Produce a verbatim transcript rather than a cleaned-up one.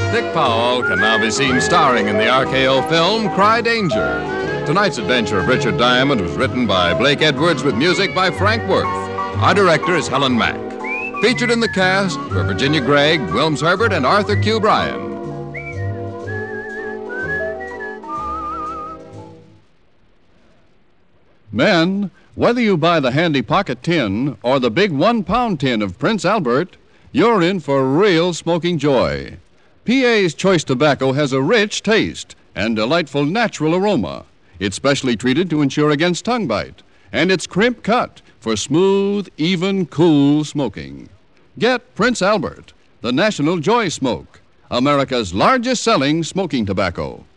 Dick Powell can now be seen starring in the R K O film Cry Danger. Tonight's adventure of Richard Diamond was written by Blake Edwards with music by Frank Worth. Our director is Helen Mack. Featured in the cast were Virginia Gregg, Wilms Herbert, and Arthur Q. Bryan. Men, whether you buy the handy pocket tin or the big one-pound tin of Prince Albert, you're in for real smoking joy. P A's Choice Tobacco has a rich taste and delightful natural aroma. It's specially treated to ensure against tongue bite, and it's crimp cut for smooth, even, cool smoking. Get Prince Albert, the National Joy Smoke, America's largest selling smoking tobacco.